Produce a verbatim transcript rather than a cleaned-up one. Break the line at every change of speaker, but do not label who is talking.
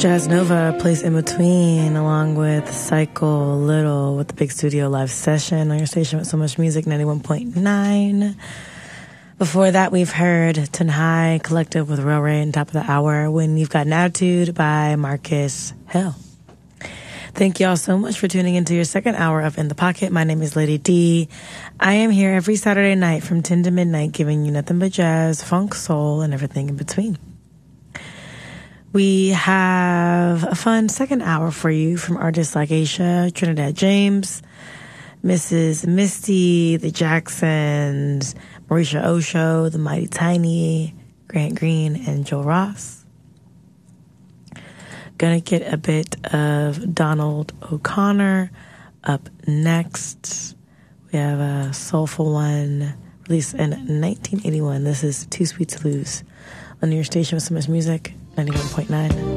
Jazz Nova plays In Between along with Cycle Little with the Big Studio Live Session on your station with so much music, ninety-one point nine. Before that, we've heard Tanhai Collective with Rail Ray on top of the hour, When You've Got an Attitude by Marcus Hill. Thank you all so much for tuning into your second hour of In the Pocket. My name is Lady D. I am here every Saturday night from ten to midnight giving you nothing but jazz, funk, soul, and everything in between. We have a fun second hour for you from artists like Aisha, Trinidad James, Missus Misty, the Jacksons, Marisha Osho, the Mighty Tiny, Grant Green, and Joe Ross. Gonna get a bit of Donald O'Connor up next. We have a soulful one released in nineteen eighty-one. This is Too Sweet to Lose on your station with so much music, ninety-one point nine.